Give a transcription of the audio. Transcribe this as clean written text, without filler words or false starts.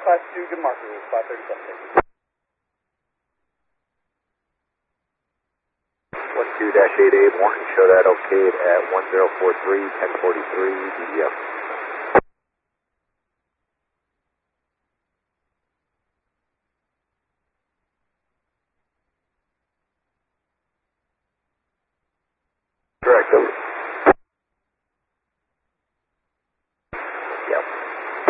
Class 2, good marker, 537. 12-8A Morton, show that okayed at 1043, 1043, DDF. Correct, over.